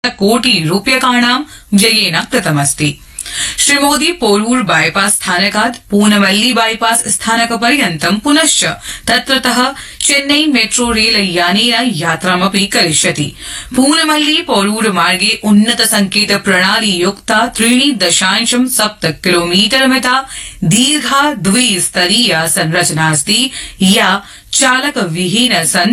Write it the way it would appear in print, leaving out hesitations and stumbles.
कोटि रूप्यकाणां व्ययेन कृतमस्ति। श्रीमोदी पोरूर बाईपास स्थानकात् पूनमल्ली बाईपास स्थानकपर्यन्तं पुनश्च तत्रतः चेन्नई मेट्रो रेल यानेन यात्रामपि करिष्यति। पूनमल्ली पोरूर मार्गे उन्नत संकेत प्रणाली युक्ता 3.7 किलोमीटर मिता दीर्घा द्विस्तरीया संरचना अस्ति, या चालक विहीन